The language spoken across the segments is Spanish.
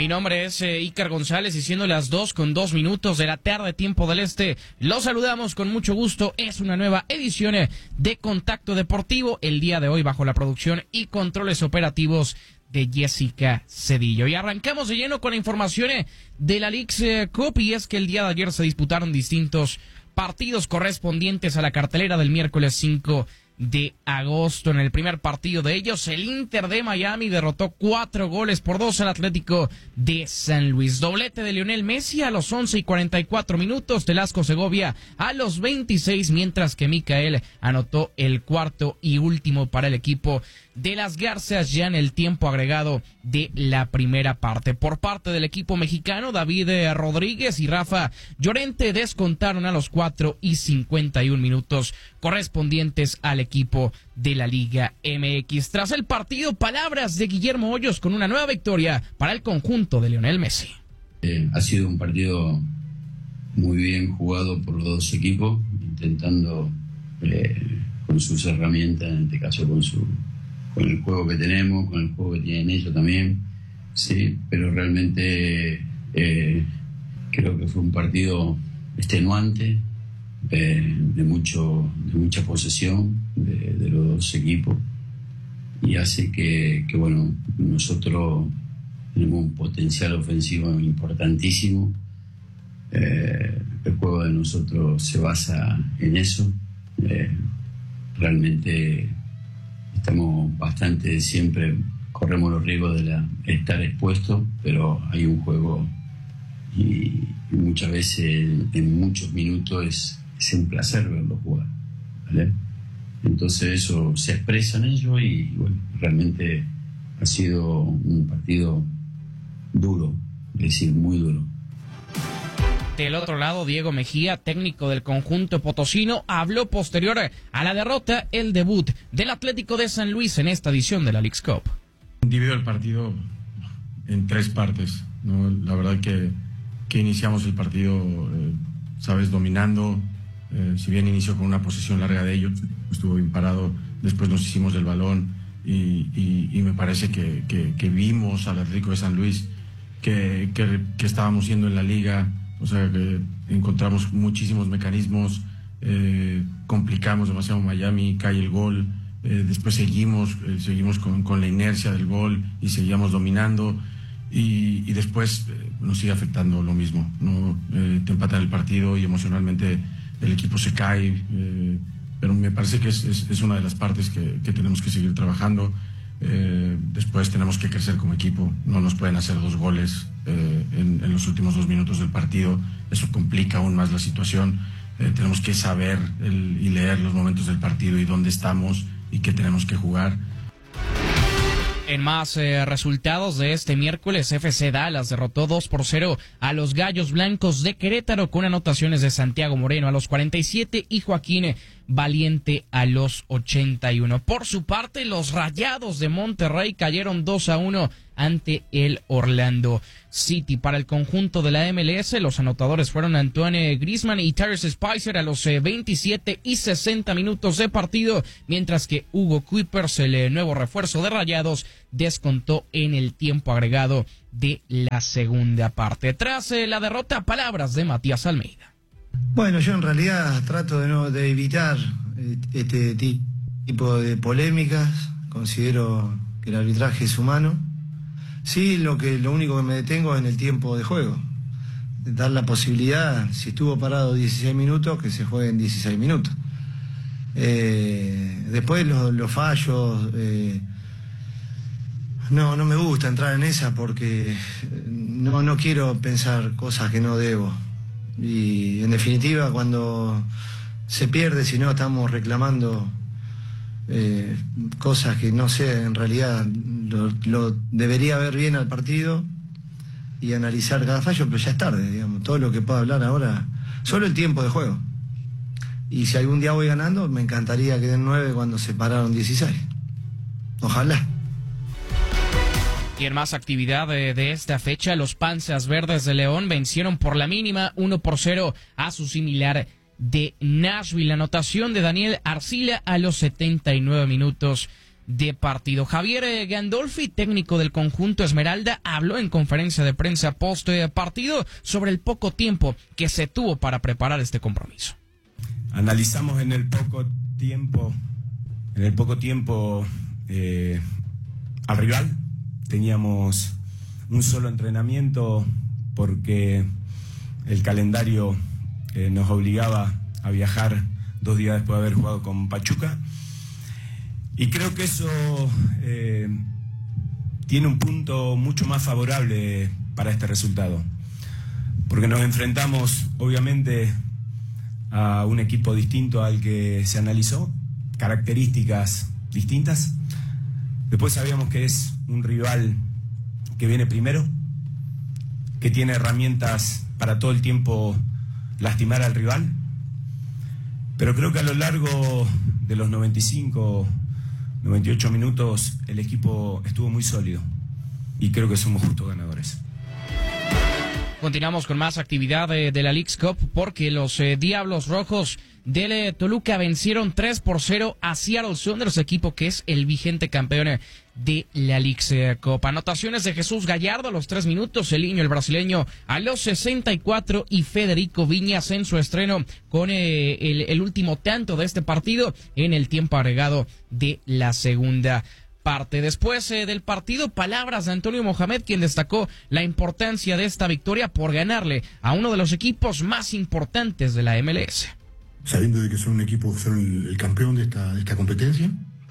Mi nombre es Iker González y siendo las 2:02 de la tarde, tiempo del este, los saludamos con mucho gusto. Es una nueva edición de Contacto Deportivo, el día de hoy bajo la producción y controles operativos de Jessica Cedillo. Y arrancamos de lleno con la información de la Leagues Cup, y es que el día de ayer se disputaron distintos partidos correspondientes a la cartelera del miércoles 5 de agosto. En el primer partido de ellos, el Inter de Miami derrotó 4-2 al Atlético de San Luis. Doblete de Lionel Messi a los 11:44, Telasco Segovia a los 26, mientras que Micael anotó el cuarto y último para el equipo de las Garzas ya en el tiempo agregado de la primera parte. Por parte del equipo mexicano, David Rodríguez y Rafa Llorente descontaron a los 4:51 correspondientes al equipo de la Liga MX. Tras el partido, palabras de Guillermo Hoyos con una nueva victoria para el conjunto de Lionel Messi. Ha sido un partido muy bien jugado por los dos equipos, intentando con sus herramientas, en este caso con el juego que tenemos, con el juego que tienen ellos también, sí, pero realmente creo que fue un partido extenuante, de mucha posesión de los dos equipos, y hace que bueno, nosotros tenemos un potencial ofensivo importantísimo. El juego de nosotros se basa en eso. Realmente estamos bastante, siempre corremos los riesgos de estar expuestos, pero hay un juego y muchas veces en muchos minutos es un placer verlo jugar, ¿vale? Entonces eso se expresa en ello y bueno, realmente ha sido un partido duro, es decir, muy duro. Del otro lado, Diego Mejía, técnico del conjunto potosino, habló posterior a la derrota, el debut del Atlético de San Luis en esta edición de la Leagues Cup. Divido el partido en tres partes, ¿no? La verdad que iniciamos el partido, dominando. Si bien inició con una posesión larga de ellos, estuvo bien parado, después nos hicimos del balón y me parece que vimos al Atlético de San Luis que estábamos siendo en la liga. O sea, que encontramos muchísimos mecanismos, complicamos demasiado Miami, cae el gol, después seguimos con la inercia del gol y seguíamos dominando, y después nos sigue afectando lo mismo, ¿no? Te empatan el partido y emocionalmente el equipo se cae, pero me parece que es una de las partes que tenemos que seguir trabajando. Después tenemos que crecer como equipo, no nos pueden hacer 2 goles en los últimos 2 minutos del partido, eso complica aún más la situación. Tenemos que saber y leer los momentos del partido y dónde estamos y qué tenemos que jugar. En más resultados de este miércoles, FC Dallas derrotó 2-0 a los Gallos Blancos de Querétaro con anotaciones de Santiago Moreno a los 47 y Joaquín Valiente a los 81. Por su parte, los Rayados de Monterrey cayeron 2-1 ante el Orlando City. Para el conjunto de la MLS, los anotadores fueron Antoine Griezmann y Tyrese Spicer a los 27 y 60 minutos de partido, mientras que Hugo Kuipers, el nuevo refuerzo de Rayados, descontó en el tiempo agregado de la segunda parte. Tras la derrota, palabras de Matías Almeida. Bueno, yo en realidad trato de evitar este tipo de polémicas. Considero que el arbitraje es humano. Sí, lo único que me detengo es en el tiempo de juego. Dar la posibilidad, si estuvo parado 16 minutos, que se juegue en 16 minutos. Después los fallos, no me gusta entrar en esa porque no quiero pensar cosas que no debo. Y en definitiva, cuando se pierde, si no estamos reclamando cosas que no sé, en realidad lo debería ver bien al partido y analizar cada fallo, pero ya es tarde, digamos. Todo lo que puedo hablar ahora, solo el tiempo de juego. Y si algún día voy ganando, me encantaría que den 9 cuando se pararon 16. Ojalá. Y en más actividad de esta fecha, los Panzas Verdes de León vencieron por la mínima 1-0 a su similar de Nashville. La anotación de Daniel Arcila a los 79 minutos de partido. Javier Gandolfi, técnico del conjunto Esmeralda, habló en conferencia de prensa post partido sobre el poco tiempo que se tuvo para preparar este compromiso. Analizamos en el poco tiempo al rival. Teníamos un solo entrenamiento porque el calendario nos obligaba a viajar 2 días después de haber jugado con Pachuca. Y creo que eso tiene un punto mucho más favorable para este resultado. Porque nos enfrentamos, obviamente, a un equipo distinto al que se analizó, características distintas. Después sabíamos que es un rival que viene primero, que tiene herramientas para todo el tiempo lastimar al rival. Pero creo que a lo largo de los 98 minutos el equipo estuvo muy sólido y creo que somos justos ganadores. Continuamos con más actividad de la Leagues Cup porque los Diablos Rojos del Toluca vencieron 3-0 a Seattle Sounders, equipo que es el vigente campeón de la Leagues Cup. Anotaciones de Jesús Gallardo a los 3 minutos, Eliño, el brasileño, a los 64 y Federico Viñas en su estreno con el último tanto de este partido en el tiempo agregado de la segunda parte. Después del partido, palabras de Antonio Mohamed, quien destacó la importancia de esta victoria por ganarle a uno de los equipos más importantes de la MLS. Sabiendo de que son un equipo, son el campeón de esta competencia,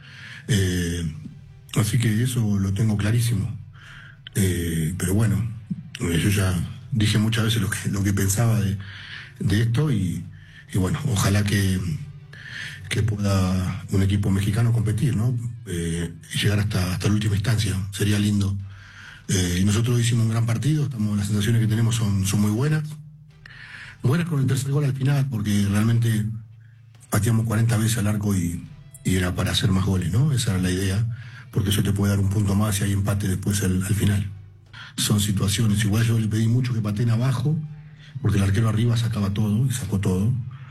así que eso lo tengo clarísimo. Pero bueno, yo ya dije muchas veces lo que pensaba de esto y bueno, ojalá que pueda un equipo mexicano competir, ¿no? Y llegar hasta la última instancia, sería lindo. Y nosotros hicimos un gran partido, las sensaciones que tenemos son muy buenas. Buenas con el tercer gol al final, porque realmente pateamos 40 veces al arco y era para hacer más goles, ¿no? Esa era la idea, porque eso te puede dar un punto más si hay empate después al final. Son situaciones, igual yo le pedí mucho que pateen abajo, porque el arquero arriba sacaba todo, y sacó todo.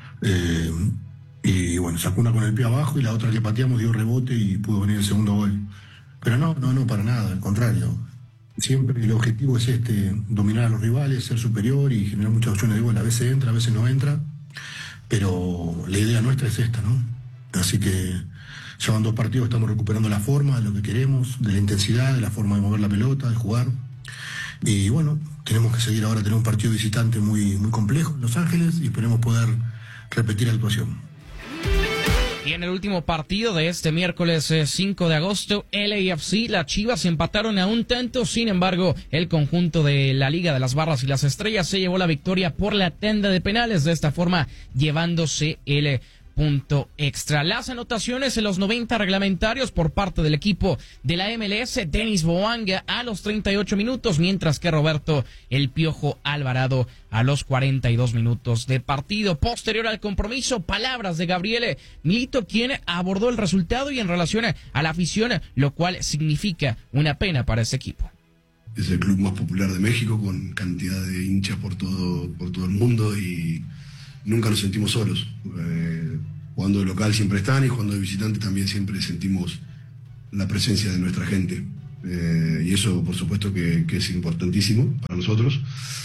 Y bueno, sacó una con el pie abajo y la otra que pateamos dio rebote y pudo venir el segundo gol. Pero no, para nada, al contrario. Siempre el objetivo es dominar a los rivales, ser superior y generar muchas opciones de gol. A veces entra, a veces no entra, pero la idea nuestra es esta, ¿no? Así que ya van 2 partidos, estamos recuperando la forma de lo que queremos, de la intensidad, de la forma de mover la pelota, de jugar. Y bueno, tenemos que seguir ahora, tener un partido visitante muy, muy complejo en Los Ángeles y esperemos poder repetir la actuación. Y en el último partido de este miércoles 5 de agosto, LAFC, las Chivas empataron a un tanto. Sin embargo, el conjunto de la Liga de las Barras y las Estrellas se llevó la victoria por la tanda de penales, de esta forma llevándose el punto extra. Las anotaciones en los 90 reglamentarios por parte del equipo de la MLS, Denis Boanga a los 38 minutos, mientras que Roberto El Piojo Alvarado a los 42 minutos de partido. Posterior al compromiso, palabras de Gabriel Milito, quien abordó el resultado y en relación a la afición, lo cual significa una pena para ese equipo. Es el club más popular de México, con cantidad de hinchas por todo el mundo y nunca nos sentimos solos. Jugando de local siempre están y jugando de visitante también siempre sentimos la presencia de nuestra gente. Y eso por supuesto que es importantísimo para nosotros.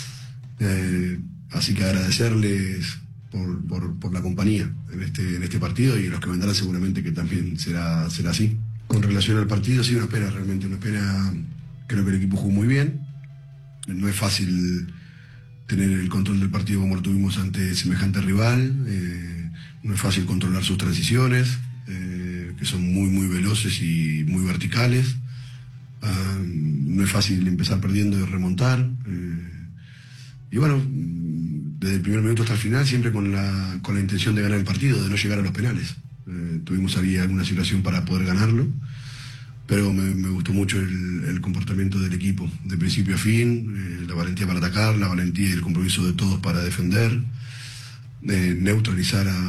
Así que agradecerles por la compañía en este partido y los que vendrán seguramente que también será así. Con relación al partido, sí, una pena, realmente una pena. Creo que el equipo jugó muy bien. No es fácil tener el control del partido como lo tuvimos ante semejante rival. No es fácil controlar sus transiciones, que son muy, muy veloces y muy verticales. No es fácil empezar perdiendo y remontar. Y bueno, desde el primer minuto hasta el final, siempre con la intención de ganar el partido, de no llegar a los penales. Tuvimos ahí alguna situación para poder ganarlo, pero me gustó mucho el comportamiento del equipo, de principio a fin, la valentía para atacar, la valentía y el compromiso de todos para defender. Neutralizar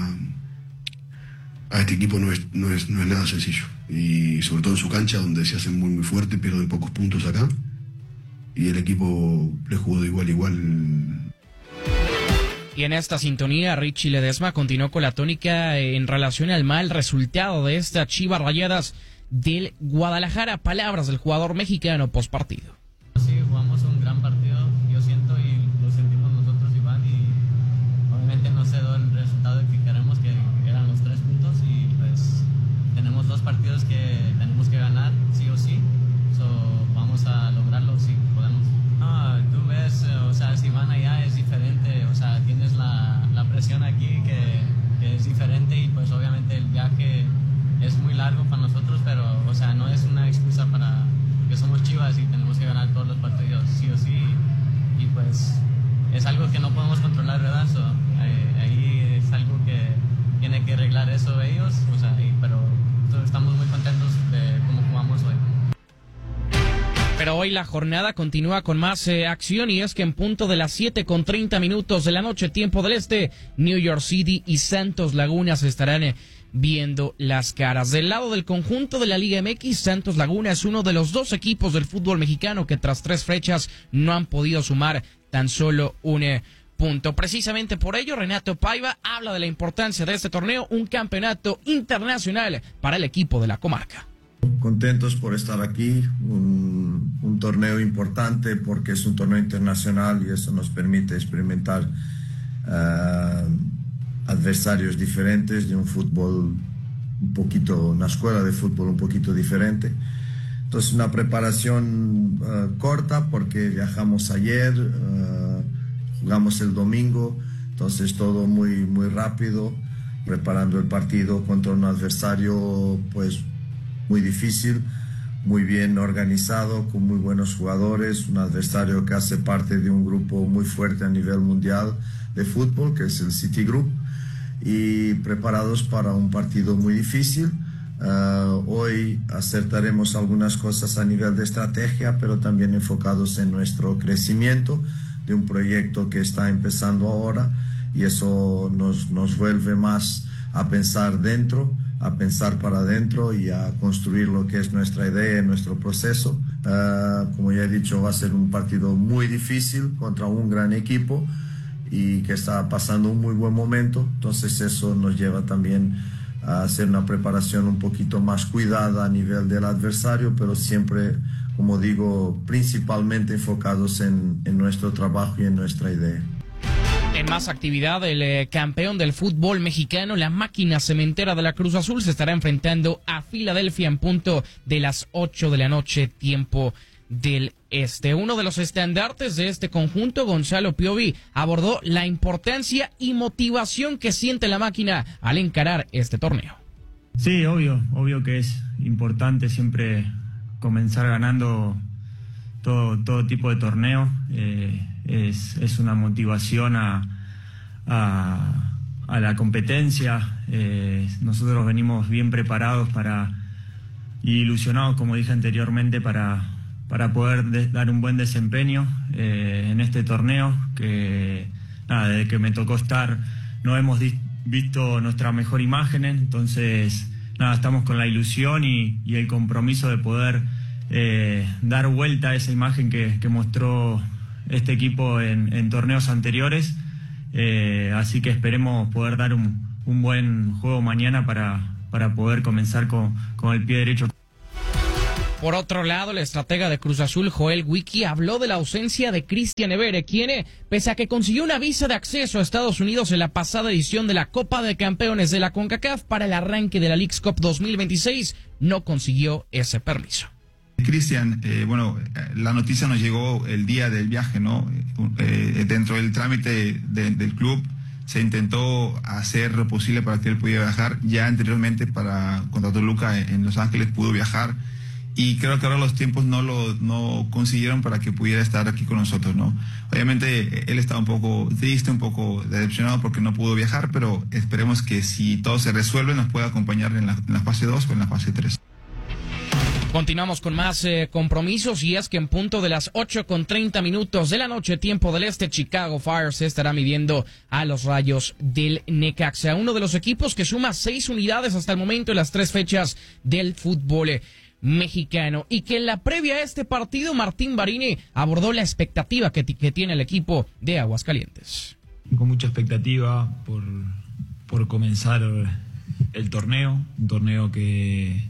a este equipo no es nada sencillo, y sobre todo en su cancha, donde se hacen muy muy fuerte, pierden pocos puntos acá y el equipo le jugó de igual a igual. Y en esta sintonía, Richie Ledesma continuó con la tónica en relación al mal resultado de estas Chivas Rayadas del Guadalajara. Palabras del jugador mexicano post partido. Sí, jugamos un gran partido, yo siento, y lo sentimos nosotros, Iván, y obviamente no se dio el resultado que queremos, que eran los 3 puntos, y pues tenemos 2 partidos que tenemos que ganar, sí o sí, vamos a lograrlo si podemos. No, tú ves, o sea, si van allá es diferente, o sea, tienes la presión aquí que es diferente, y pues obviamente el viaje es muy largo para nosotros, pero, o sea, no es una excusa para que somos Chivas y tenemos que ganar todos los partidos, sí o sí, y pues es algo que no podemos controlar, ¿verdad? Ahí es algo que tiene que arreglar eso ellos, o sea, pero estamos muy contentos de cómo jugamos hoy. Pero hoy la jornada continúa con más acción, y es que en punto de las 7:30 de la noche, tiempo del este, New York City y Santos Laguna se estarán viendo las caras. Del lado del conjunto de la Liga MX, Santos Laguna es uno de los 2 equipos del fútbol mexicano que tras 3 fechas no han podido sumar tan solo un punto. Precisamente por ello, Renato Paiva habla de la importancia de este torneo, un campeonato internacional para el equipo de la comarca. Contentos por estar aquí, un torneo importante porque es un torneo internacional y eso nos permite experimentar adversarios diferentes de un fútbol un poquito, una escuela de fútbol un poquito diferente. Entonces una preparación corta porque viajamos ayer, jugamos el domingo, entonces todo muy rápido, preparando el partido contra un adversario pues muy difícil, muy bien organizado, con muy buenos jugadores, un adversario que hace parte de un grupo muy fuerte a nivel mundial de fútbol, que es el Citigroup, y preparados para un partido muy difícil. Hoy acertaremos algunas cosas a nivel de estrategia, pero también enfocados en nuestro crecimiento de un proyecto que está empezando ahora, y eso nos vuelve más a pensar dentro, a pensar para adentro y a construir lo que es nuestra idea, nuestro proceso. Como ya he dicho, va a ser un partido muy difícil contra un gran equipo y que está pasando un muy buen momento, entonces eso nos lleva también a hacer una preparación un poquito más cuidada a nivel del adversario, pero siempre, como digo, principalmente enfocados en nuestro trabajo y en nuestra idea. En más actividad, el campeón del fútbol mexicano, la máquina cementera de la Cruz Azul, se estará enfrentando a Filadelfia en punto de las 8 de la noche, tiempo del este. Uno de los estandartes de este conjunto, Gonzalo Piovi, abordó la importancia y motivación que siente la máquina al encarar este torneo. Sí, obvio que es importante siempre comenzar ganando todo tipo de torneo. Es una motivación a la competencia. Nosotros venimos bien preparados y ilusionados, como dije anteriormente, para poder dar un buen desempeño en este torneo, que desde que me tocó estar no hemos visto nuestra mejor imagen, entonces estamos con la ilusión y el compromiso de poder dar vuelta a esa imagen que mostró este equipo en torneos anteriores, así que esperemos poder dar un buen juego mañana para poder comenzar con el pie derecho. Por otro lado, el estratega de Cruz Azul, Joel Wiki, habló de la ausencia de Cristian Evere, quien, pese a que consiguió una visa de acceso a Estados Unidos en la pasada edición de la Copa de Campeones de la CONCACAF para el arranque de la Leagues Cup 2026, no consiguió ese permiso. Cristian, la noticia nos llegó el día del viaje, ¿no? Dentro del trámite del club se intentó hacer lo posible para que él pudiera viajar. Ya anteriormente contra Toluca en Los Ángeles pudo viajar. Y creo que ahora los tiempos no consiguieron para que pudiera estar aquí con nosotros, ¿no? Obviamente él estaba un poco triste, un poco decepcionado porque no pudo viajar, pero esperemos que si todo se resuelve nos pueda acompañar en la fase 2 o en la fase 3. Continuamos con más compromisos, y es que en punto de las 8:30 de la noche, tiempo del este, Chicago Fire se estará midiendo a los Rayos del Necaxa, uno de los equipos que suma 6 unidades hasta el momento en las 3 fechas del fútbol mexicano, y que en la previa a este partido Martín Barini abordó la expectativa que tiene el equipo de Aguascalientes. Con mucha expectativa por comenzar el torneo, un torneo que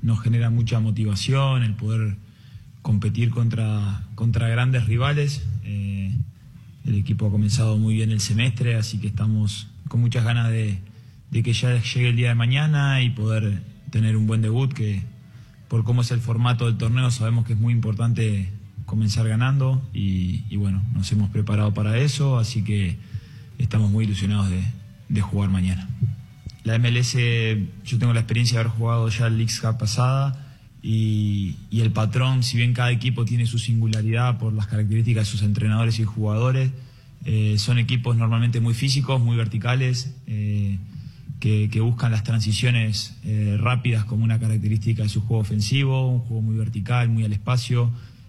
nos genera mucha motivación el poder competir contra grandes rivales. El equipo ha comenzado muy bien el semestre, así que estamos con muchas ganas de que ya llegue el día de mañana y poder tener un buen debut, que por cómo es el formato del torneo sabemos que es muy importante comenzar ganando y bueno, nos hemos preparado para eso, así que estamos muy ilusionados de jugar mañana. La MLS, yo tengo la experiencia de haber jugado ya el Leagues Cup pasada y el patrón, si bien cada equipo tiene su singularidad por las características de sus entrenadores y jugadores, son equipos normalmente muy físicos, muy verticales, que buscan las transiciones rápidas como una característica de su juego ofensivo, un juego muy vertical, muy al espacio.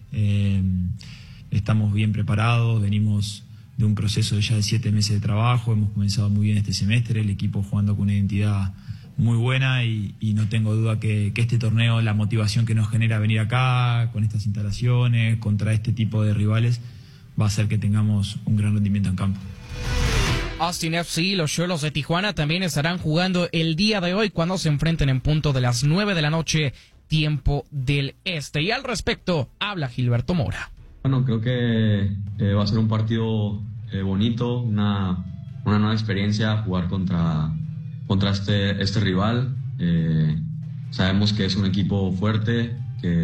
Estamos bien preparados, venimos de un proceso ya de 7 meses de trabajo, hemos comenzado muy bien este semestre, el equipo jugando con una identidad muy buena y no tengo duda que este torneo, la motivación que nos genera venir acá, con estas instalaciones, contra este tipo de rivales, va a hacer que tengamos un gran rendimiento en campo. Austin FC y los Xolos de Tijuana también estarán jugando el día de hoy cuando se enfrenten en punto de las 9 de la noche, tiempo del este. Y al respecto, habla Gilberto Mora. Bueno, creo que va a ser un partido bonito, una nueva experiencia jugar contra este rival. Sabemos que es un equipo fuerte,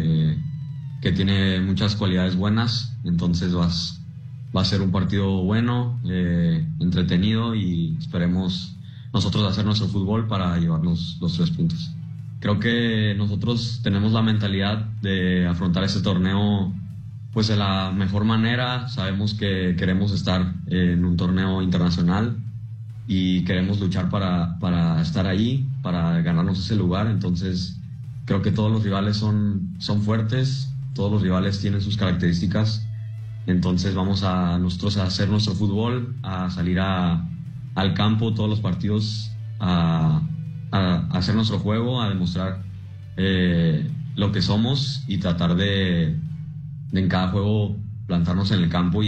que tiene muchas cualidades buenas, entonces va a ser un partido bueno, entretenido y esperemos nosotros hacer nuestro fútbol para llevarnos los 3 puntos. Creo que nosotros tenemos la mentalidad de afrontar este torneo pues de la mejor manera. Sabemos que queremos estar en un torneo internacional y queremos luchar para estar ahí, para ganarnos ese lugar. Entonces creo que todos los rivales son fuertes, todos los rivales tienen sus características. Entonces vamos nosotros a hacer nuestro fútbol, a salir al campo todos los partidos, a hacer nuestro juego, a demostrar lo que somos y tratar de en cada juego plantarnos en el campo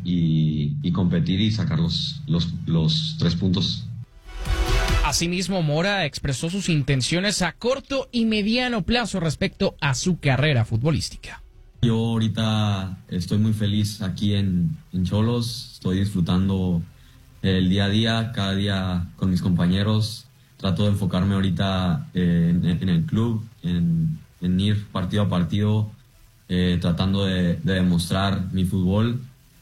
y competir y sacar los 3 puntos. Asimismo, Mora expresó sus intenciones a corto y mediano plazo respecto a su carrera futbolística. Yo ahorita estoy muy feliz aquí en Xolos, estoy disfrutando el día a día, cada día con mis compañeros. Trato de enfocarme ahorita en el club, en ir partido a partido, tratando de demostrar mi fútbol.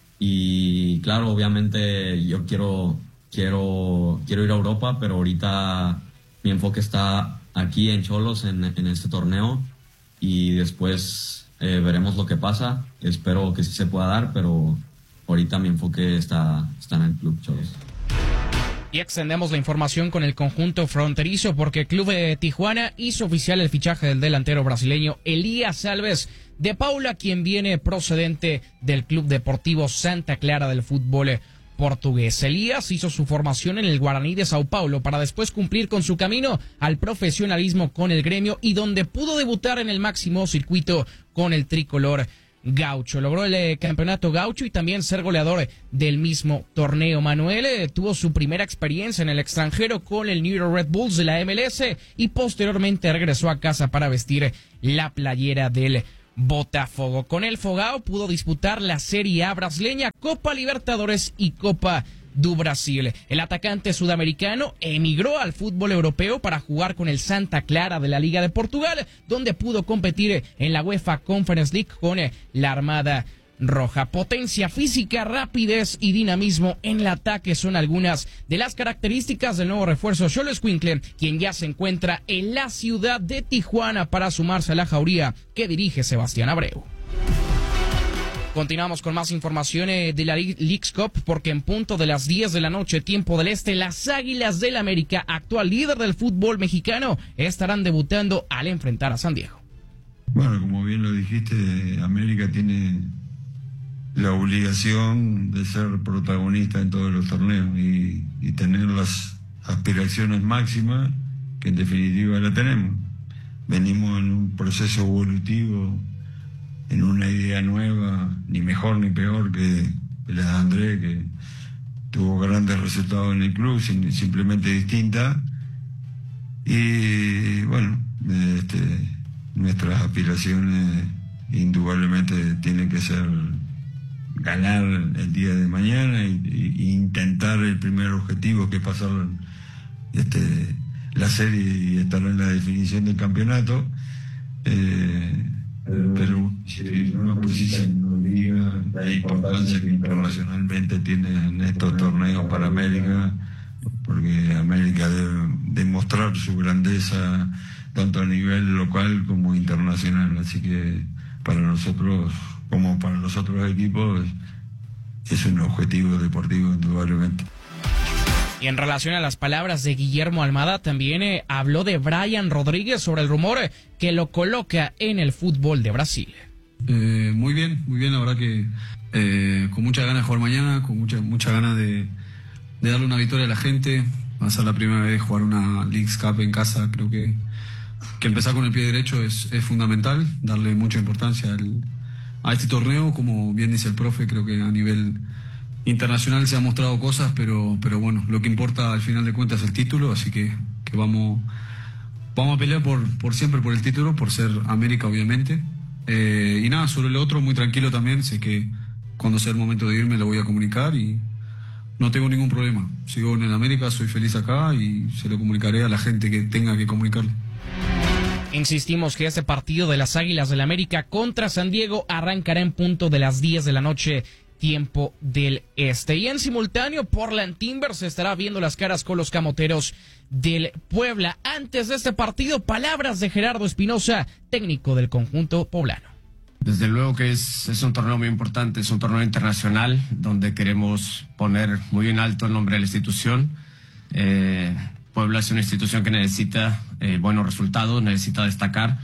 Y claro, obviamente yo quiero ir a Europa, pero ahorita mi enfoque está aquí en Xolos, en este torneo, y después veremos lo que pasa. Espero que sí se pueda dar, pero ahorita mi enfoque está en el club Xolos. Y extendemos la información con el conjunto fronterizo porque el Club de Tijuana hizo oficial el fichaje del delantero brasileño Elías Alves de Paula, quien viene procedente del Club Deportivo Santa Clara del fútbol portugués. Elías hizo su formación en el Guaraní de Sao Paulo para después cumplir con su camino al profesionalismo con el Gremio y donde pudo debutar en el máximo circuito con el tricolor gaucho. Logró el campeonato gaucho y también ser goleador del mismo torneo. Manuel tuvo su primera experiencia en el extranjero con el New York Red Bulls de la MLS y posteriormente regresó a casa para vestir la playera del Botafogo. Con el Fogao pudo disputar la Serie A brasileña, Copa Libertadores y Copa do Brasil. El atacante sudamericano emigró al fútbol europeo para jugar con el Santa Clara de la Liga de Portugal, donde pudo competir en la UEFA Conference League con la Armada Roja. Potencia física, rapidez y dinamismo en el ataque son algunas de las características del nuevo refuerzo Xoloescuincle, quien ya se encuentra en la ciudad de Tijuana para sumarse a la jauría que dirige Sebastián Abreu. Continuamos con más información de la Leagues Cup porque en punto de las 10 de la noche, tiempo del este, las Águilas del América, actual líder del fútbol mexicano, estarán debutando al enfrentar a San Diego. Bueno, como bien lo dijiste, América tiene la obligación de ser protagonista en todos los torneos y tener las aspiraciones máximas, que en definitiva la tenemos. Venimos en un proceso evolutivo, en una idea nueva, ni mejor ni peor que la de André, que tuvo grandes resultados en el club, simplemente distinta. Y bueno, nuestras aspiraciones indudablemente tienen que ser ganar el día de mañana y intentar el primer objetivo, que es pasar la serie y estar en la definición del campeonato. Pero si uno precisa que nos diga la importancia que internacionalmente tienen estos torneos para América, porque América debe demostrar su grandeza tanto a nivel local como internacional, así que para nosotros, como para los otros equipos, es un objetivo deportivo indudablemente. Y en relación a las palabras de Guillermo Almada, también habló de Brian Rodríguez sobre el rumor que lo coloca en el fútbol de Brasil. Muy bien, la verdad que con muchas ganas de jugar mañana, con mucha ganas de darle una victoria a la gente. Va a ser la primera vez jugar una Leagues Cup en casa. Creo que empezar con el pie derecho es fundamental, darle mucha importancia a este torneo. Como bien dice el profe, creo que a nivel internacional se han mostrado cosas, pero bueno, lo que importa al final de cuentas es el título, así que vamos a pelear por siempre por el título, por ser América obviamente. Y nada, sobre lo otro, muy tranquilo también, sé que cuando sea el momento de irme lo voy a comunicar y no tengo ningún problema. Sigo en el América, soy feliz acá y se lo comunicaré a la gente que tenga que comunicarle. Insistimos que este partido de las Águilas del América contra San Diego arrancará en punto de las 10 de la noche, tiempo del este. Y en simultáneo, Portland Timbers estará viendo las caras con los Camoteros del Puebla. Antes de este partido, palabras de Gerardo Espinosa, técnico del conjunto poblano. Desde luego que es un torneo muy importante, es un torneo internacional donde queremos poner muy en alto el nombre de la institución. Puebla es una institución que necesita buenos resultados, necesita destacar.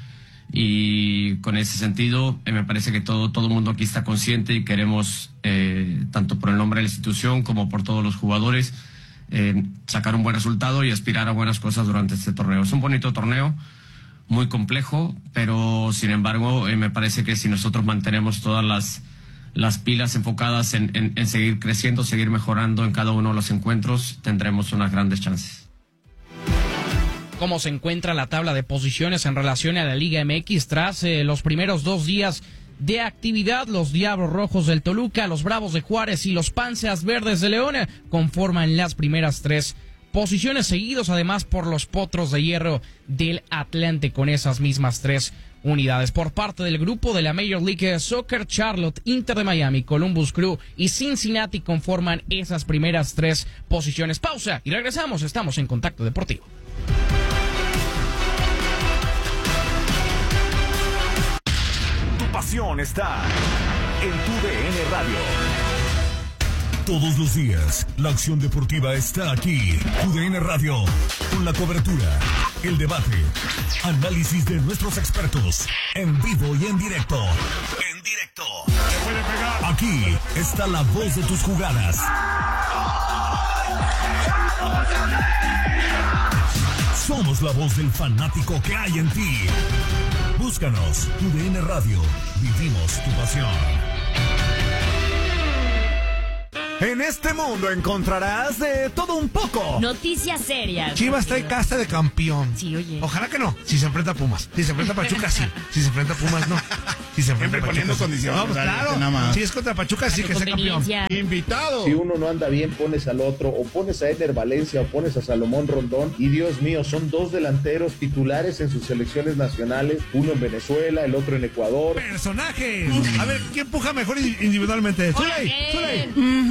Y con ese sentido, me parece que todo el mundo aquí está consciente y queremos, tanto por el nombre de la institución como por todos los jugadores, sacar un buen resultado y aspirar a buenas cosas durante este torneo. Es un bonito torneo, muy complejo, pero sin embargo, me parece que si nosotros mantenemos todas las pilas enfocadas en seguir creciendo, seguir mejorando en cada uno de los encuentros, tendremos unas grandes chances. ¿Cómo se encuentra la tabla de posiciones en relación a la Liga MX tras los primeros 2 días de actividad? Los Diablos Rojos del Toluca, los Bravos de Juárez y los Panzas Verdes de León conforman las primeras 3 posiciones, seguidos además por los Potros de Hierro del Atlante con esas mismas 3 unidades. Por parte del grupo de la Major League Soccer, Charlotte, Inter de Miami, Columbus Crew y Cincinnati conforman esas primeras 3 posiciones. Pausa y regresamos, estamos en Contacto Deportivo. Pasión está en tu DN Radio. Todos los días, la acción deportiva está aquí. Tu DN Radio, con la cobertura, el debate, análisis de nuestros expertos, en vivo y en directo. Aquí está la voz de tus jugadas. Somos la voz del fanático que hay en ti. Búscanos, tu DN Radio. Vivimos tu pasión. En este mundo encontrarás de todo un poco. Noticias serias. Chivas está en casa de campeón. Sí, oye. Ojalá que no. Si se enfrenta a Pumas. Si se enfrenta a Pachuca, sí. Si se enfrenta a Pumas, no. Si se enfrenta a Pachuca, poniendo condiciones. No, pues claro. Si es contra Pachuca, sí que sea campeón. Invitado. Si uno no anda bien, pones al otro. O pones a Eder Valencia o pones a Salomón Rondón. Y Dios mío, son 2 delanteros titulares en sus selecciones nacionales. Uno en Venezuela, el otro en Ecuador. ¡Personajes! A ver, ¿quién puja mejor individualmente? ¡Zuley!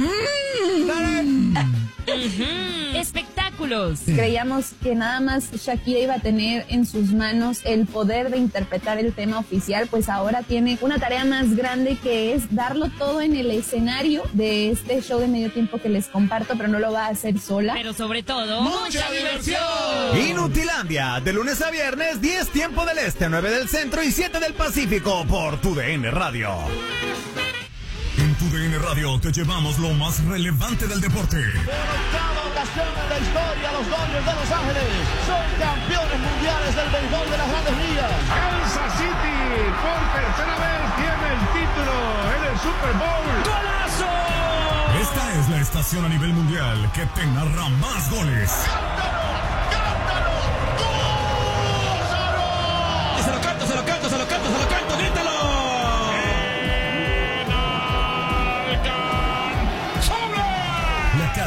Espectáculos. Creíamos que nada más Shakira iba a tener en sus manos el poder de interpretar el tema oficial, pues ahora tiene una tarea más grande, que es darlo todo en el escenario de este show de medio tiempo que les comparto, pero no lo va a hacer sola. Pero sobre todo, ¡mucha diversión! Inutilandia, de lunes a viernes, 10 tiempo del este, 9 del centro y 7 del Pacífico, por tu DN Radio. En tu DN Radio te llevamos lo más relevante del deporte. Por octava ocasión en la historia, los Dodgers de Los Ángeles son campeones mundiales del béisbol de las Grandes Ligas. Kansas City por tercera vez tiene el título en el Super Bowl. ¡Golazo! Esta es la estación a nivel mundial que te narra más goles. ¡Cántalo! ¡Gózalo! Se lo canto.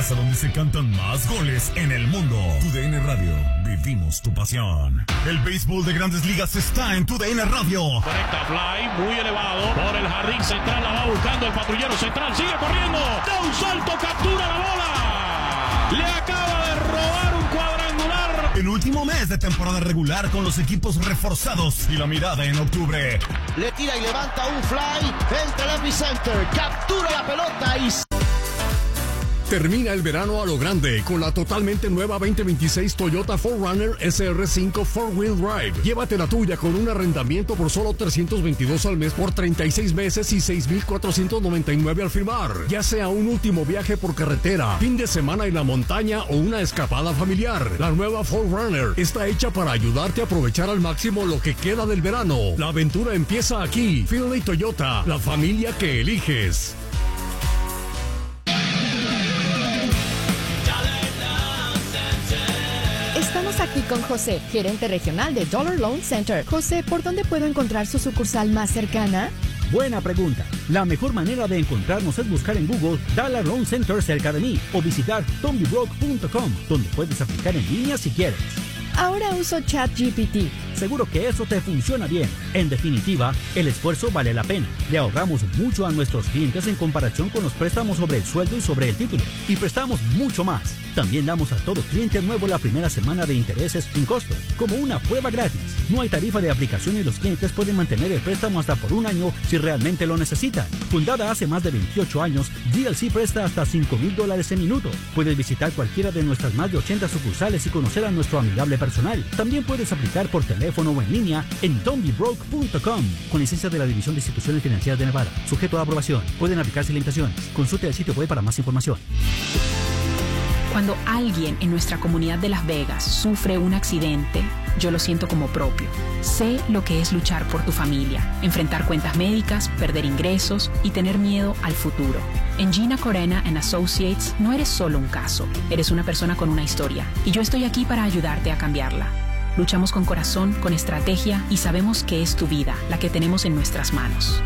casa donde se cantan más goles en el mundo. TUDN Radio, vivimos tu pasión. El béisbol de Grandes Ligas está en TUDN Radio. Conecta fly, muy elevado, por el jardín central, la va buscando el patrullero central, sigue corriendo, da un salto, captura la bola. Le acaba de robar un cuadrangular. El último mes de temporada regular con los equipos reforzados y la mirada en octubre. Le tira y levanta un fly, entra el epicenter, captura la pelota y... Termina el verano a lo grande con la totalmente nueva 2026 Toyota 4Runner SR5 4-Wheel Drive. Llévate la tuya con un arrendamiento por solo $322 al mes por 36 meses y $6,499 al firmar. Ya sea un último viaje por carretera, fin de semana en la montaña o una escapada familiar. La nueva 4Runner está hecha para ayudarte a aprovechar al máximo lo que queda del verano. La aventura empieza aquí. Finley Toyota, la familia que eliges. Estamos aquí con José, gerente regional de Dollar Loan Center. José, ¿por dónde puedo encontrar su sucursal más cercana? Buena pregunta. La mejor manera de encontrarnos es buscar en Google Dollar Loan Center cerca de mí o visitar tombybroke.com, donde puedes aplicar en línea si quieres. Ahora uso ChatGPT. Seguro que eso te funciona bien. En definitiva, el esfuerzo vale la pena. Le ahorramos mucho a nuestros clientes en comparación con los préstamos sobre el sueldo y sobre el título. Y prestamos mucho más. También damos a todo cliente nuevo la primera semana de intereses sin costo, como una prueba gratis. No hay tarifa de aplicación y los clientes pueden mantener el préstamo hasta por un año si realmente lo necesitan. Fundada hace más de 28 años, GLC presta hasta $5,000 en minuto. Puedes visitar cualquiera de nuestras más de 80 sucursales y conocer a nuestro amigable personal. También puedes aplicar por teléfono o en línea en tombybroke.com, con licencia de la División de Instituciones Financieras de Nevada, sujeto a aprobación. Pueden aplicarse limitaciones. Consulte el sitio web para más información. Cuando alguien en nuestra comunidad de Las Vegas sufre un accidente, yo lo siento como propio. Sé lo que es luchar por tu familia, enfrentar cuentas médicas, perder ingresos y tener miedo al futuro. En Gina Corena & Associates no eres solo un caso, eres una persona con una historia, y yo estoy aquí para ayudarte a cambiarla. Luchamos con corazón, con estrategia y sabemos que es tu vida la que tenemos en nuestras manos.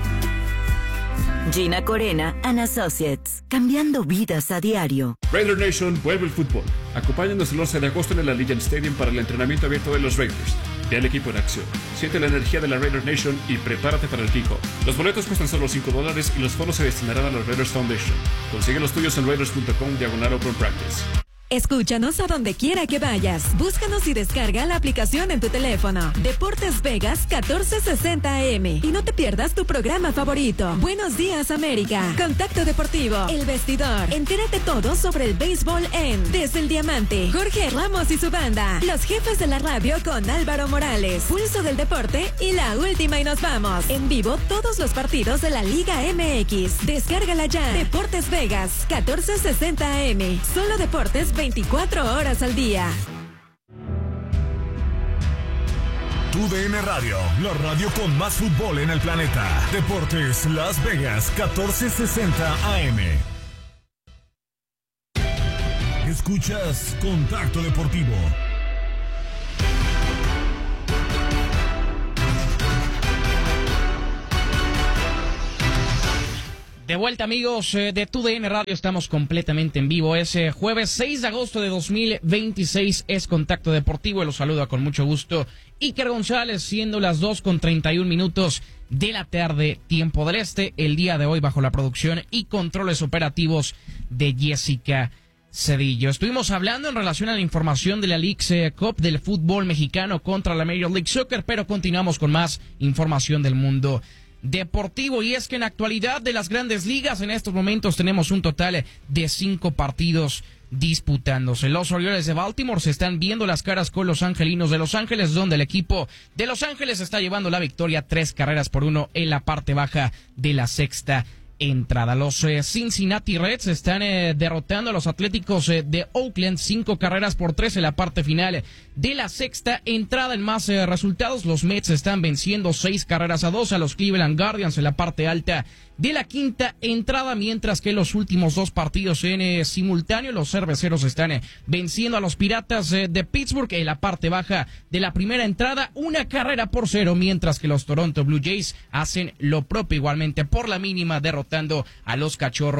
Gina Corena & Associates, cambiando vidas a diario. Raider Nation vuelve el fútbol. Acompáñanos el 11 de agosto en el Allegiant Stadium para el entrenamiento abierto de los Raiders. Ve al equipo en acción. Siente la energía de la Raider Nation y prepárate para el kickoff. Los boletos cuestan solo $5 y los fondos se destinarán a la Raiders Foundation. Consigue los tuyos en raiders.com/open practice. Escúchanos a donde quiera que vayas. Búscanos y descarga la aplicación en tu teléfono. Deportes Vegas 1460 AM. Y no te pierdas tu programa favorito. Buenos días, América. Contacto Deportivo. El Vestidor. Entérate todo sobre el béisbol en Desde el Diamante. Jorge Ramos y su banda. Los jefes de la radio con Álvaro Morales. Pulso del Deporte y la última y nos vamos. En vivo todos los partidos de la Liga MX. Descárgala ya. Deportes Vegas 1460 AM. Solo deportes 24 horas al día. TUDN Radio, la radio con más fútbol en el planeta. Deportes Las Vegas 1460 AM. Escuchas Contacto Deportivo. De vuelta, amigos de TUDN Radio, estamos completamente en vivo. Es jueves 6 de agosto de 2026, es Contacto Deportivo y los saluda con mucho gusto Iker González, siendo las 2:31 de la tarde, tiempo del este, el día de hoy bajo la producción y controles operativos de Jessica Cedillo. Estuvimos hablando en relación a la información de la Leagues Cup del fútbol mexicano contra la Major League Soccer, pero continuamos con más información del mundo deportivo, y es que en la actualidad de las grandes ligas en estos momentos tenemos un total de 5 partidos disputándose. Los Orioles de Baltimore se están viendo las caras con los Angelinos de Los Ángeles, donde el equipo de Los Ángeles está llevando la victoria 3-1 en la parte baja de la sexta entrada. Los Cincinnati Reds están derrotando a los Atléticos de Oakland 5-3 en la parte final de la sexta entrada. En más resultados, los Mets están venciendo 6-2 a los Cleveland Guardians en la parte alta de la quinta entrada, mientras que los últimos 2 partidos en simultáneo, los Cerveceros están venciendo a los Piratas de Pittsburgh en la parte baja de la primera entrada, 1-0, mientras que los Toronto Blue Jays hacen lo propio igualmente por la mínima, derrotando a los Cachorros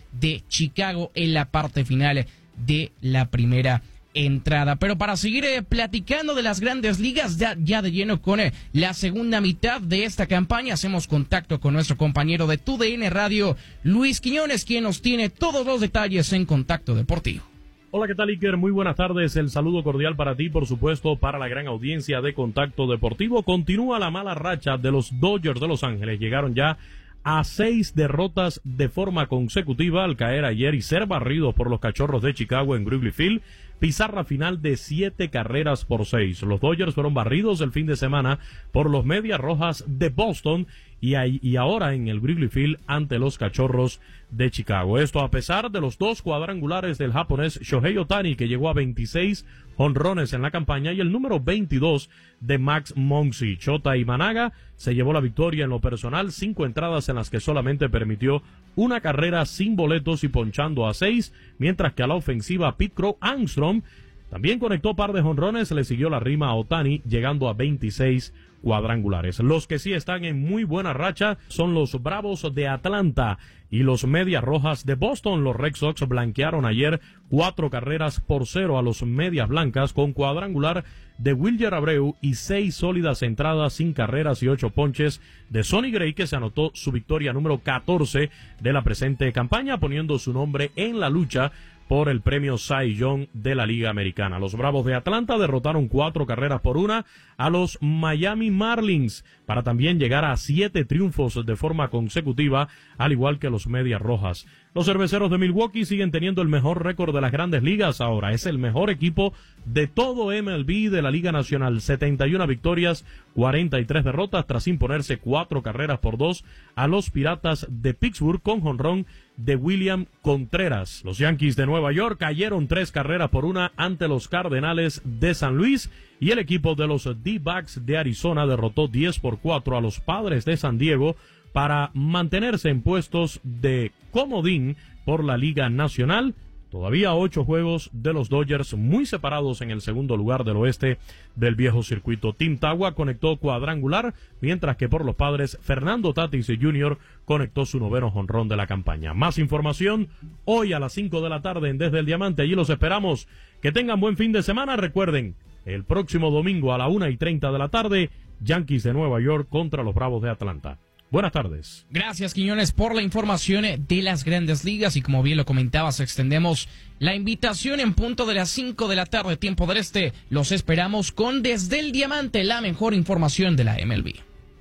de Chicago en la parte final de la primera entrada. Pero para seguir platicando de las grandes ligas, ya de lleno con la segunda mitad de esta campaña, hacemos contacto con nuestro compañero de TUDN Radio, Luis Quiñones, quien nos tiene todos los detalles en Contacto Deportivo. Hola, ¿qué tal, Iker? Muy buenas tardes. El saludo cordial para ti, por supuesto, para la gran audiencia de Contacto Deportivo. Continúa la mala racha de los Dodgers de Los Ángeles. Llegaron ya a 6 derrotas de forma consecutiva al caer ayer y ser barridos por los Cachorros de Chicago en Wrigley Field. Pizarra final de 7-6. Los Dodgers fueron barridos el fin de semana por los Medias Rojas de Boston y ahora en el Wrigley Field ante los Cachorros de Chicago. Esto a pesar de los 2 cuadrangulares del japonés Shohei Ohtani, que llegó a 26 jonrones en la campaña, y el número 22 de Max Muncy. Shota Imanaga se llevó la victoria en lo personal, 5 entradas en las que solamente permitió una carrera sin boletos y ponchando a 6, mientras que a la ofensiva Pete Crow Armstrong también conectó par de jonrones, le siguió la rima a Ohtani, llegando a 26 cuadrangulares. Los que sí están en muy buena racha son los Bravos de Atlanta y los Medias Rojas de Boston. Los Red Sox blanquearon ayer 4-0 a los Medias Blancas con cuadrangular de Wilyer Abreu y 6 sólidas entradas sin carreras y 8 ponches de Sonny Gray, que se anotó su victoria número 14 de la presente campaña, poniendo su nombre en la lucha por el premio Cy Young de la Liga Americana. Los Bravos de Atlanta derrotaron 4-1 a los Miami Marlins para también llegar a 7 triunfos de forma consecutiva, al igual que los Medias Rojas. Los Cerveceros de Milwaukee siguen teniendo el mejor récord de las grandes ligas. Ahora es el mejor equipo de todo MLB de la Liga Nacional. 71 victorias, 43 derrotas, tras imponerse 4-2 a los Piratas de Pittsburgh con jonrón de William Contreras. Los Yankees de Nueva York cayeron 3-1 ante los Cardenales de San Luis, y el equipo de los D-Backs de Arizona derrotó 10-4 a los Padres de San Diego para mantenerse en puestos de comodín por la Liga Nacional. Todavía 8 juegos de los Dodgers muy separados en el segundo lugar del oeste del viejo circuito. Tim Tagua conectó cuadrangular, mientras que por los Padres, Fernando Tatis Jr. conectó su 9º jonrón de la campaña. Más información hoy a las 5 de la tarde en Desde el Diamante. Allí los esperamos. Que tengan buen fin de semana. Recuerden, el próximo domingo a la 1:30 de la tarde, Yankees de Nueva York contra los Bravos de Atlanta. Buenas tardes. Gracias, Quiñones, por la información de las grandes ligas. Y como bien lo comentabas, extendemos la invitación en punto de las 5 de la tarde, tiempo del este. Los esperamos con Desde el Diamante, la mejor información de la MLB.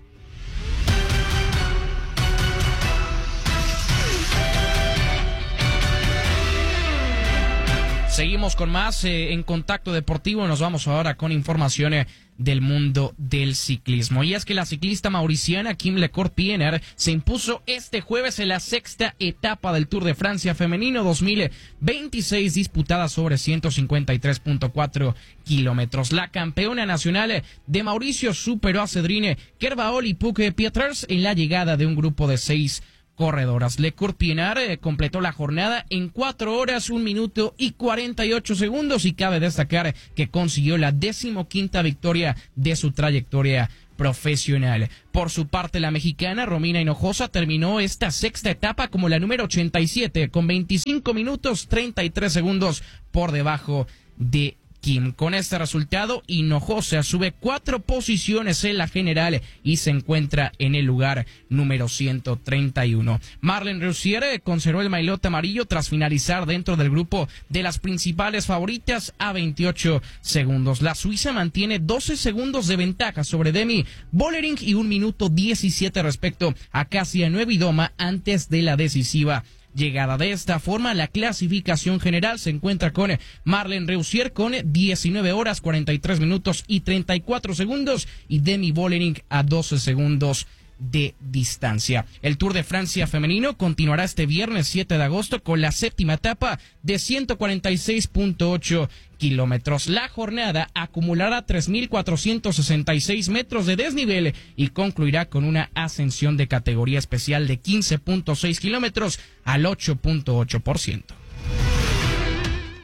Seguimos con más en Contacto Deportivo. Nos vamos ahora con información del mundo del ciclismo. Y es que la ciclista mauriciana Kim Lecourt-Pienaar se impuso este jueves en la 6ª etapa del Tour de Francia Femenino 2026, disputada sobre 153.4 kilómetros. La campeona nacional de Mauricio superó a Cédric Kerbaol y Puck Pieterse en la llegada de un grupo de 6 corredoras. Lecourt-Pienaar completó la jornada en 4 horas, 1 minuto y 48 segundos, y cabe destacar que consiguió la 15ª victoria de su trayectoria profesional. Por su parte, la mexicana Romina Hinojosa terminó esta 6ª etapa como la número 87, con 25 minutos 33 segundos por debajo de Kim. Con este resultado, Hinojosa sube 4 posiciones en la general y se encuentra en el lugar número 131. Marlene Reussier conservó el maillot amarillo tras finalizar dentro del grupo de las principales favoritas a 28 segundos. La suiza mantiene 12 segundos de ventaja sobre Demi Vollering y 1 minuto 17 respecto a Kasia Niewiadoma antes de la decisiva llegada. De esta forma, la clasificación general se encuentra con Marlene Reussier con 19 horas, 43 minutos y 34 segundos y Demi Vollering a 12 segundos de distancia. El Tour de Francia femenino continuará este viernes 7 de agosto con la 7ª etapa de 146.8 kilómetros. La jornada acumulará 3.466 metros de desnivel y concluirá con una ascensión de categoría especial de 15.6 kilómetros al 8.8%.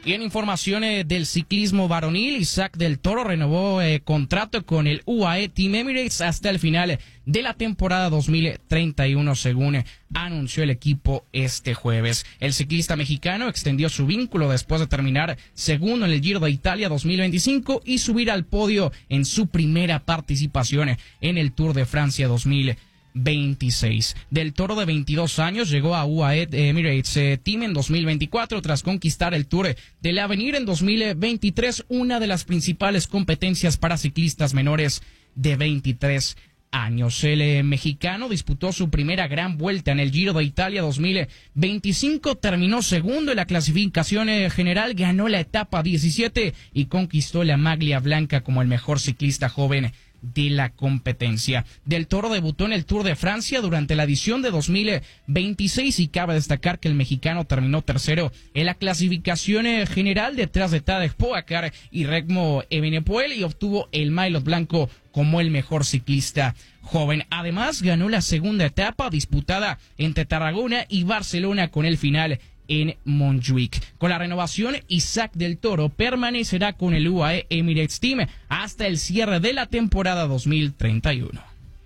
Y en informaciones del ciclismo varonil, Isaac del Toro renovó contrato con el UAE Team Emirates hasta el final de la temporada 2031, según anunció el equipo este jueves. El ciclista mexicano extendió su vínculo después de terminar segundo en el Giro de Italia 2025 y subir al podio en su primera participación en el Tour de Francia 2026. Del Toro, de 22 años, llegó a UAE Emirates Team en 2024 tras conquistar el Tour del Avenir en 2023, una de las principales competencias para ciclistas menores de 23 años. El mexicano disputó su primera gran vuelta en el Giro de Italia 2025, terminó segundo en la clasificación general, ganó la etapa 17 y conquistó la maglia blanca como el mejor ciclista joven de la competencia. Del Toro debutó en el Tour de Francia durante la edición de 2026 y cabe destacar que el mexicano terminó tercero en la clasificación general detrás de Tadej Pogacar y Remco Evenepoel y obtuvo el maillot blanco como el mejor ciclista joven. Además, ganó la segunda etapa disputada entre Tarragona y Barcelona con el final en Montjuic. Con la renovación, Isaac del Toro permanecerá con el UAE Emirates Team hasta el cierre de la temporada 2031.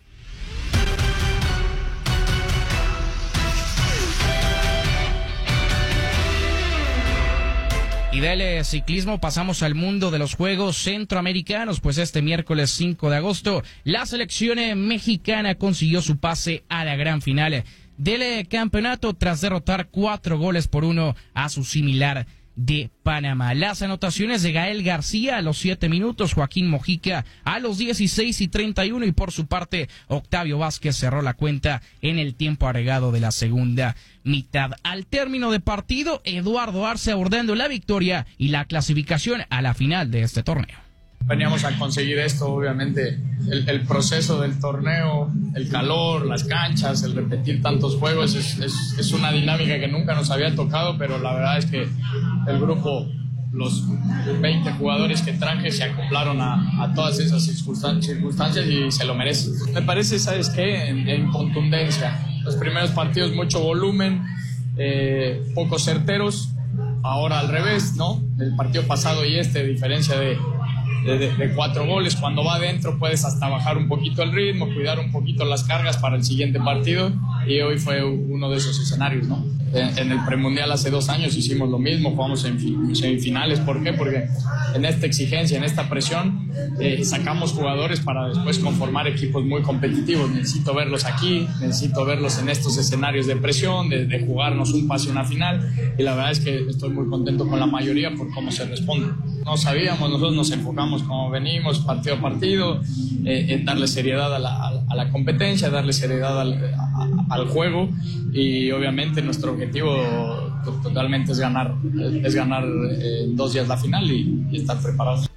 Y del ciclismo pasamos al mundo de los Juegos Centroamericanos, pues este miércoles 5 de agosto la selección mexicana consiguió su pase a la gran final del campeonato tras derrotar 4-1 a su similar de Panamá. Las anotaciones de Gael García a los 7 minutos, Joaquín Mojica a los 16 y 31 y por su parte Octavio Vázquez cerró la cuenta en el tiempo agregado de la segunda mitad. Al término de partido, Eduardo Arce abordando la victoria y la clasificación a la final de este torneo. Veníamos a conseguir esto, obviamente, el proceso del torneo, el calor, las canchas, el repetir tantos juegos, es una dinámica que nunca nos había tocado, pero la verdad es que el grupo, los 20 jugadores que traje se acoplaron a todas esas circunstancias y se lo merecen. Me parece, ¿sabes qué? En contundencia. Los primeros partidos mucho volumen, poco certeros, ahora al revés, ¿no? El partido pasado y diferencia de 4 goles, cuando va adentro puedes hasta bajar un poquito el ritmo, cuidar un poquito las cargas para el siguiente partido y hoy fue uno de esos escenarios, ¿no? En el premundial hace 2 años hicimos lo mismo, jugamos en semifinales. ¿Por qué? Porque en esta exigencia, en esta presión, sacamos jugadores para después conformar equipos muy competitivos. Necesito verlos aquí, necesito verlos en estos escenarios de presión, de jugarnos un pase a una final, y la verdad es que estoy muy contento con la mayoría por cómo se responde. No sabíamos, nosotros nos enfocamos como venimos, partido a partido, en darle seriedad a la competencia, darle seriedad al juego, y obviamente nuestro objetivo totalmente es ganar en 2 días la final y estar preparados.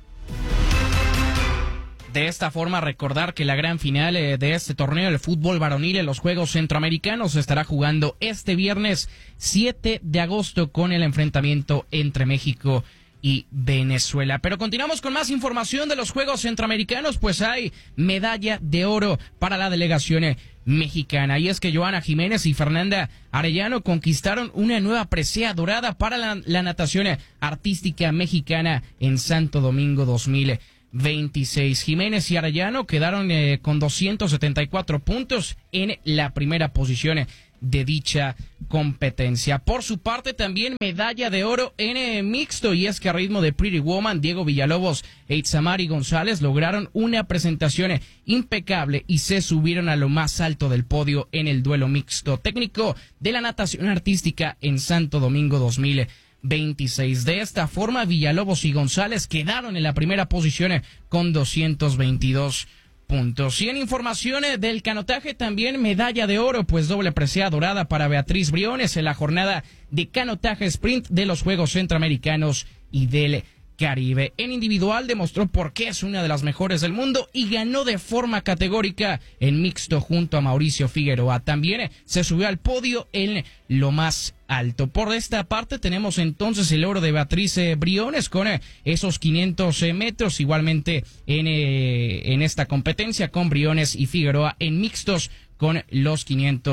De esta forma, recordar que la gran final de este torneo, el fútbol varonil en los Juegos Centroamericanos, se estará jugando este viernes 7 de agosto con el enfrentamiento entre México y Venezuela. Pero continuamos con más información de los Juegos Centroamericanos, pues hay medalla de oro para la delegación mexicana. Y es que Joana Jiménez y Fernanda Arellano conquistaron una nueva presea dorada para la natación artística mexicana en Santo Domingo 2026. Jiménez y Arellano quedaron con 274 puntos en la primera posición de dicha competencia. Por su parte, también medalla de oro en mixto, y es que a ritmo de Pretty Woman, Diego Villalobos e Itzamari González lograron una presentación impecable y se subieron a lo más alto del podio en el duelo mixto técnico de la natación artística en Santo Domingo 2026. De esta forma, Villalobos y González quedaron en la primera posición con 222 puntos. Y en informaciones del canotaje, también medalla de oro, pues doble presea dorada para Beatriz Briones en la jornada de canotaje sprint de los Juegos Centroamericanos y del Caribe. En individual demostró por qué es una de las mejores del mundo y ganó de forma categórica en mixto junto a Mauricio Figueroa. También se subió al podio en lo más alto. Por esta parte tenemos entonces el oro de Beatriz Briones con esos 500 metros, igualmente en esta competencia con Briones y Figueroa en mixtos con los 500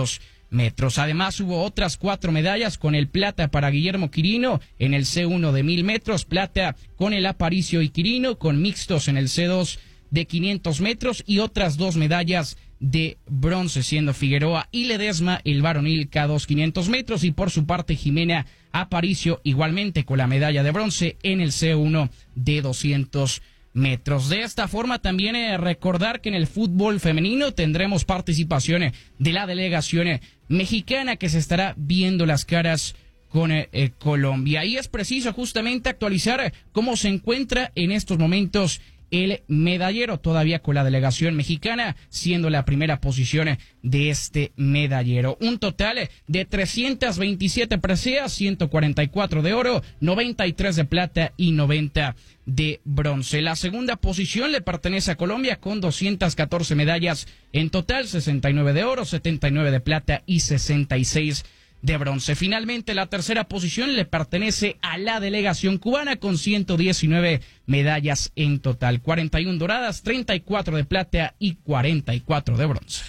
metros. Además, hubo otras 4 medallas con el plata para Guillermo Quirino en el C1 de 1000 metros, plata con el Aparicio y Quirino, con mixtos en el C2 de 500 metros y otras 2 medallas de bronce, siendo Figueroa y Ledesma el varonil K2 500 metros y por su parte Jimena Aparicio igualmente con la medalla de bronce en el C1 de 200 metros. De esta forma también recordar que en el fútbol femenino tendremos participación de la delegación mexicana que se estará viendo las caras con Colombia. Y es preciso justamente actualizar cómo se encuentra en estos momentos el medallero, todavía con la delegación mexicana siendo la primera posición de este medallero. Un total de 327 preseas, 144 de oro, 93 de plata y 90 de bronce. La segunda posición le pertenece a Colombia con 214 medallas en total, 69 de oro, 79 de plata y 66 de bronce. Finalmente, la tercera posición le pertenece a la delegación cubana con 119 medallas en total, 41 doradas, 34 de plata y 44 de bronce.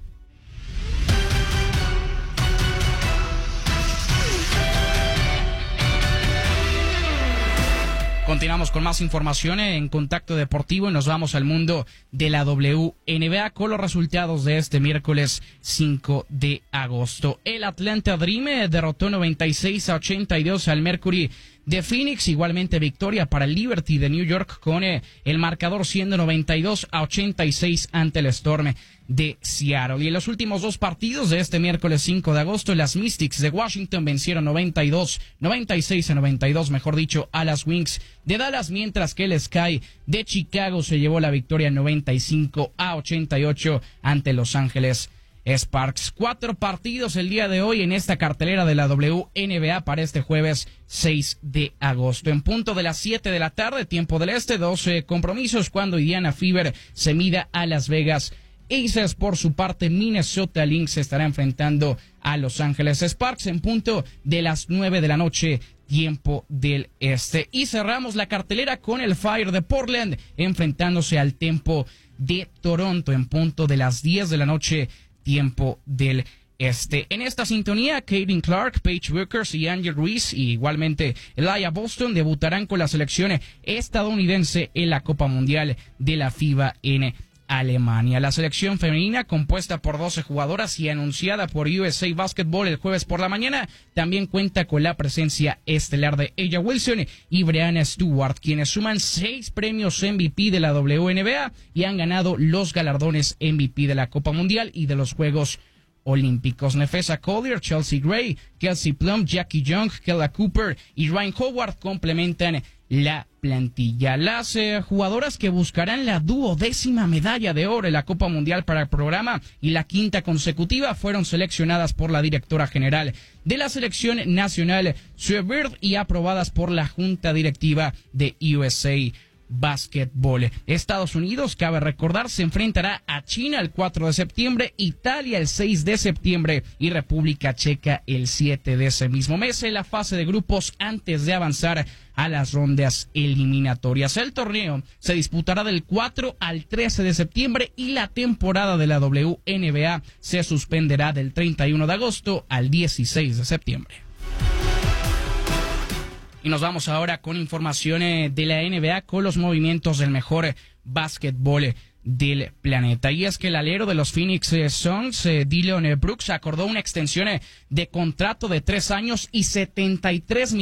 Continuamos con más información en Contacto Deportivo y nos vamos al mundo de la WNBA con los resultados de este miércoles 5 de agosto. El Atlanta Dream derrotó 96-82 al Mercury de Phoenix, igualmente victoria para el Liberty de New York con el marcador siendo 92-86 ante el Storm de Seattle. Y en los últimos 2 partidos de este miércoles 5 de agosto, las Mystics de Washington vencieron 96-92, mejor dicho, a las Wings de Dallas, mientras que el Sky de Chicago se llevó la victoria 95-88 ante Los Ángeles Sparks. 4 partidos el día de hoy en esta cartelera de la WNBA para este jueves 6 de agosto. En punto de las 7 de la tarde, tiempo del este, 12 compromisos cuando Indiana Fever se mida a Las Vegas Aces. Por su parte, Minnesota Lynx estará enfrentando a Los Ángeles Sparks en punto de las 9 de la noche, tiempo del este. Y cerramos la cartelera con el Fire de Portland enfrentándose al Tempo de Toronto en punto de las 10 de la noche, tiempo del este. En esta sintonía, Caitlin Clark, Paige Bueckers y Angel Ruiz, y igualmente Elijah Boston, debutarán con la selección estadounidense en la Copa Mundial de la FIBA en Alemania. La selección femenina, compuesta por 12 jugadoras y anunciada por USA Basketball el jueves por la mañana, también cuenta con la presencia estelar de A'ja Wilson y Breanna Stewart, quienes suman 6 premios MVP de la WNBA y han ganado los galardones MVP de la Copa Mundial y de los Juegos Olímpicos. Nefesa Collier, Chelsea Gray, Kelsey Plum, Jackie Young, Kella Cooper y Ryan Howard complementan la plantilla. Las jugadoras que buscarán la 12ª medalla de oro en la Copa Mundial para el programa y la 5ª consecutiva fueron seleccionadas por la directora general de la selección nacional, Sue Bird, y aprobadas por la junta directiva de USA Basketball. Estados Unidos, cabe recordar, se enfrentará a China el 4 de septiembre, Italia el 6 de septiembre y República Checa el 7 de ese mismo mes en la fase de grupos antes de avanzar a las rondas eliminatorias. El torneo se disputará del 4 al 13 de septiembre y la temporada de la WNBA se suspenderá del 31 de agosto al 16 de septiembre. Y nos vamos ahora con información de la NBA con los movimientos del mejor básquetbol del planeta. Y es que el alero de los Phoenix Suns, Dillon Brooks, acordó una extensión de contrato de 3 años y $73